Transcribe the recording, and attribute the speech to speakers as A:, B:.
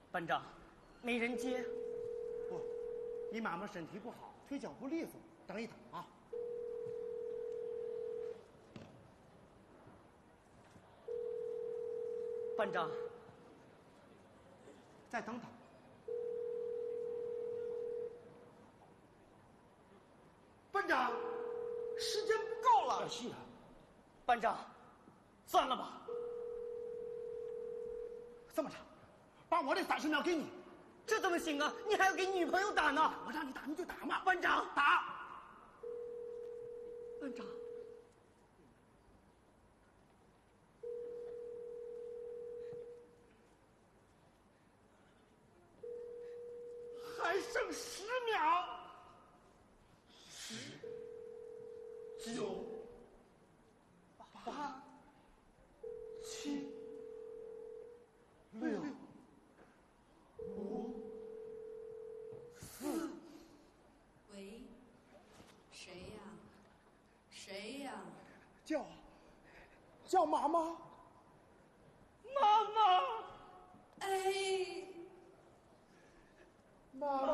A: 班长，没人接。
B: 不，你妈妈身体不好，腿脚不利索，等一等啊。
A: 班长，
B: 再等等。班长，时间不够了。是啊。
A: 班长，算了吧。
B: 这么着，把我的30秒给你。
A: 这怎么行啊？你还要给女朋友打呢。
B: 我让你打你就打嘛。
A: 班长，
B: 打。
A: 班长。
B: 还剩10秒。10、9、8、7、6、5、4。
C: 喂，谁呀？谁呀？
B: 叫妈妈。
A: 妈妈。
C: 哎，
B: 妈妈。